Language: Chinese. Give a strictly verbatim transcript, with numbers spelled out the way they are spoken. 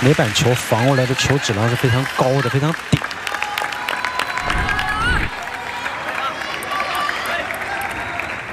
美板球防过来的球质量是非常高的，非常顶